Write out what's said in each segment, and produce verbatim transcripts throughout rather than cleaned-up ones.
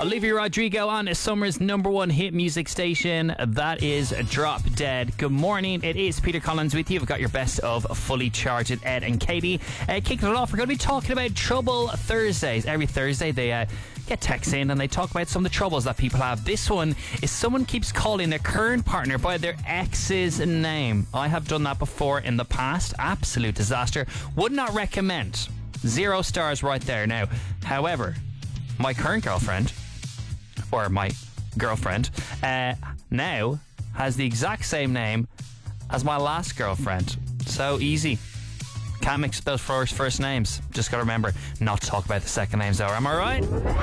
Olivia Rodrigo on Summer's number one hit music station. That is Drop Dead. Good morning. It is Peter Collins with you. We've got your best of Fully Charged with Ed and Katie. Uh, kicking it off, we're going to be talking about Trouble Thursdays. Every Thursday they uh, get texts in and they talk about some of the troubles that people have. This one is someone keeps calling their current partner by their ex's name. I have done that before in the past. Absolute disaster. Would not recommend. Zero stars right there. Now, however, my current girlfriend, or my girlfriend, uh, now has the exact same name as my last girlfriend. So easy. Can't mix those first, first names. Just got to remember not to talk about the second names, though. Am I right?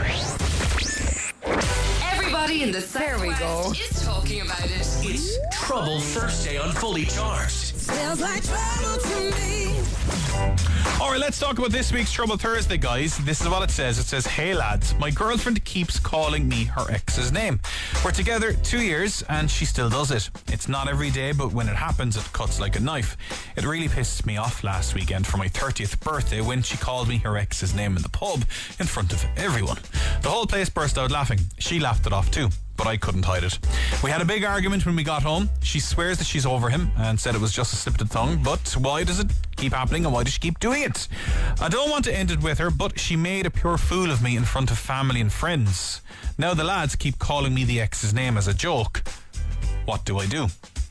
Everybody in the Southwest is talking about it. It's Trouble Thursday on Fully Charged. Sounds like trouble to me. Alright, let's talk about this week's Trouble Thursday, guys. This is what it says. It says, "Hey lads, my girlfriend keeps calling me her ex's name. We're together two years and she still does it. It's not every day, but when it happens, it cuts like a knife. It really pissed me off last weekend for my thirtieth birthday when she called me her ex's name in the pub in front of everyone. The whole place burst out laughing. She laughed it off too, but I couldn't hide it. We had a big argument when we got home. She swears that she's over him and said it was just a slip of the tongue, but why does it keep happening and why does she keep doing it? I don't want to end it with her, but she made a pure fool of me in front of family and friends. Now the lads keep calling me the ex's name as a joke. What do I do?"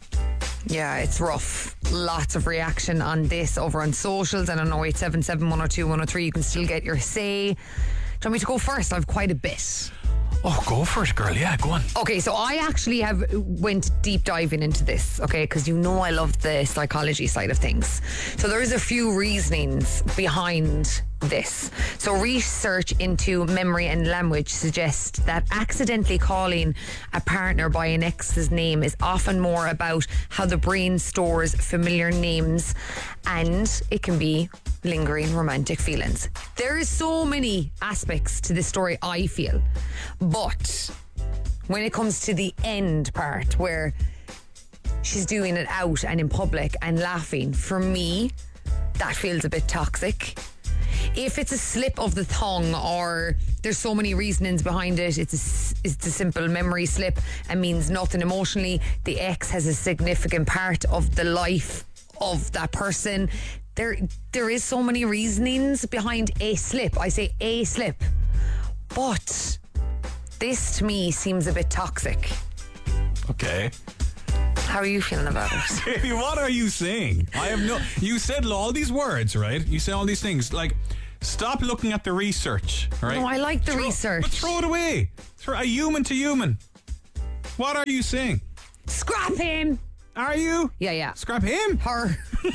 Yeah, it's rough. Lots of reaction on this over on socials and on oh eight seven seven, one oh two, one oh three. You can still get your say. Do you want me to go first? I've quite a bit. Oh, go for it, girl. Yeah, go on. Okay, so I actually have went deep diving into this, okay, because you know I love the psychology side of things. So there is a few reasonings behind this. So research into memory and language suggests that accidentally calling a partner by an ex's name is often more about how the brain stores familiar names, and it can be lingering romantic feelings. There is so many aspects to this story, I feel, but when it comes to the end part where she's doing it out and in public and laughing, for me that feels a bit toxic. If it's a slip of the tongue or there's so many reasonings behind it, it's a, it's a simple memory slip and means nothing emotionally. The ex has a significant part of the life of that person. There, there is so many reasonings behind a slip. I say a slip. But this to me seems a bit toxic. Okay. How are you feeling about it? Baby, what are you saying? I have no... You said all these words, right? You said all these things. Like, stop looking at the research, right? No, I like the throw, research. But throw it away. Throw a human to human. What are you saying? Scrap him. Are you? Yeah, yeah. Scrap him? Her.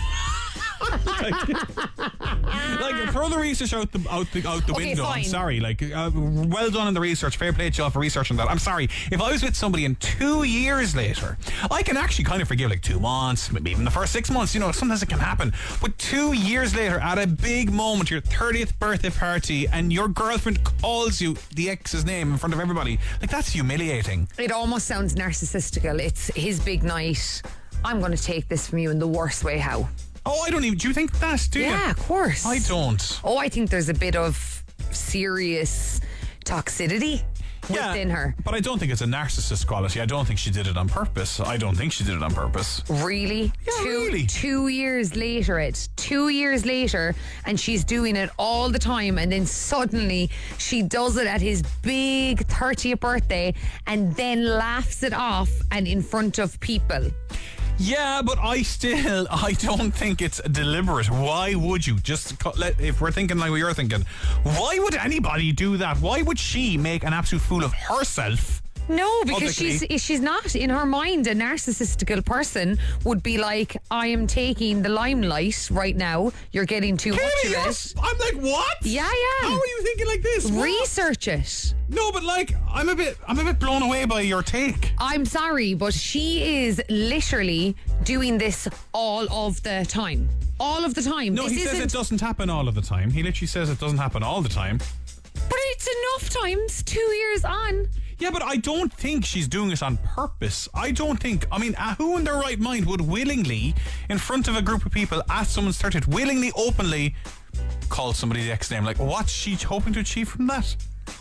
like, like, throw the research out the out the out the Okay, window. fine. I'm sorry. Like, uh, well done on the research. Fair play to y'all for researching that. I'm sorry. If I was with somebody and two years later, I can actually kind of forgive like two months, maybe even the first six months. You know, sometimes it can happen. But two years later, at a big moment, your thirtieth birthday party, and your girlfriend calls you the ex's name in front of everybody, like, that's humiliating. It almost sounds narcissistical. It's his big night. I'm going to take this from you in the worst way. How? Oh, I don't even... Do you think that, do you? Yeah, of course. I don't. Oh, I think there's a bit of serious toxicity within her. But I don't think it's a narcissist quality. I don't think she did it on purpose. I don't think she did it on purpose. Really? Yeah, two, really. Two years later, it. Two years later, and she's doing it all the time, and then suddenly she does it at his big thirtieth birthday and then laughs it off and in front of people. Yeah, but I still, I don't think it's deliberate. Why would you? Just, co- let, if we're thinking like what you're thinking, why would anybody do that? Why would she make an absolute fool of herself? No, because Publicly. she's she's not, in her mind, a narcissistical person would be like, I am taking the limelight right now. You're getting too much of yes. it. I'm like, what? Yeah, yeah. How are you thinking like this? What? Research it. No, but like, I'm a bit, I'm a bit blown away by your take. I'm sorry, but she is literally doing this all of the time. All of the time. No, this he says isn't, it doesn't happen all of the time. He literally says it doesn't happen all the time. But it's enough times, two years on. Yeah, but I don't think she's doing it on purpose. I don't think, I mean, uh, who in their right mind would willingly, in front of a group of people at someone's thirtieth, willingly, openly call somebody the ex name? Like, what's she hoping to achieve from that?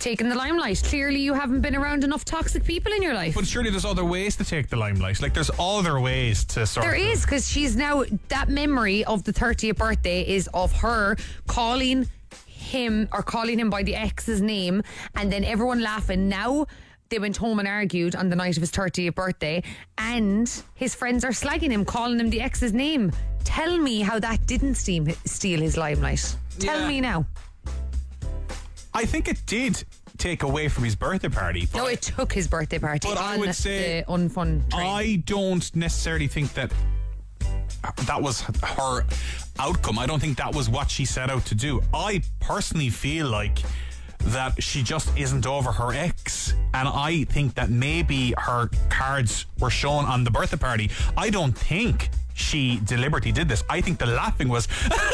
taking the limelight. Clearly, you haven't been around enough toxic people in your life. But surely there's other ways to take the limelight. Like, there's other ways to sort There of... is, because she's now, that memory of the thirtieth birthday is of her calling him, or calling him by the ex's name, and then everyone laughing. Now they went home and argued on the night of his thirtieth birthday, and his friends are slagging him, calling him the ex's name. Tell me how that didn't steam, steal his limelight. Tell Yeah. me now. I think it did take away from his birthday party. But No, it took his birthday party But I on would say- the unfun train. I don't necessarily think that that was her outcome. I don't think that was what she set out to do. I personally feel like that she just isn't over her ex, and I think that maybe her cards were shown on the birthday party. I don't think she deliberately did this. I think the laughing was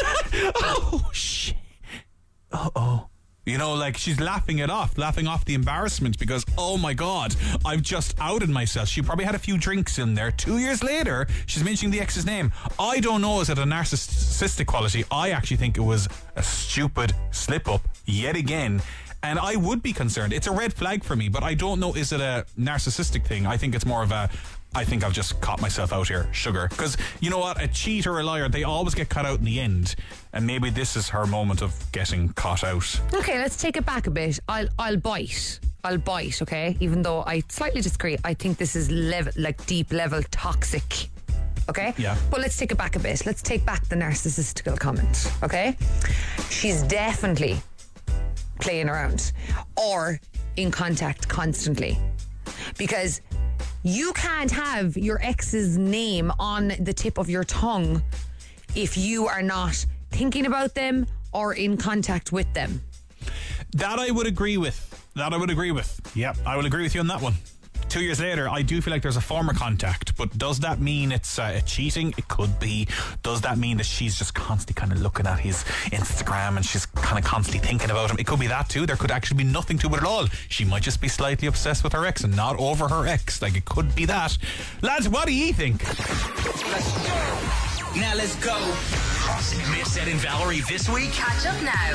oh shit, uh oh. You know, like she's laughing it off, laughing off the embarrassment because, oh my God, I've just outed myself. She probably had a few drinks in there. Two years later, she's mentioning the ex's name. I don't know, is it a narcissistic quality? I actually think it was a stupid slip up yet again. And I would be concerned. It's a red flag for me, but I don't know, is it a narcissistic thing? I think it's more of a, I think I've just caught myself out here, sugar. Because you know what? A cheat or a liar, they always get caught out in the end. And maybe this is her moment of getting caught out. Okay, let's take it back a bit. I'll I'll bite. I'll bite, okay? Even though I slightly disagree. I think this is level, like deep level toxic. Okay? Yeah. But let's take it back a bit. Let's take back the narcissistical comment, okay? She's definitely playing around or in contact constantly. Because you can't have your ex's name on the tip of your tongue if you are not thinking about them or in contact with them. That I would agree with. That I would agree with. Yep, I will agree with you on that one. Two years later, I do feel like there's a former contact, but does that mean it's uh, cheating? It could be. Does that mean that she's just constantly kind of looking at his Instagram and she's kind of constantly thinking about him? It could be that too. There could actually be nothing to it at all. She might just be slightly obsessed with her ex and not over her ex. Like, it could be that. Lads, what do you think? Now let's go. Crossing Miss Ed and Valerie this week. Catch up now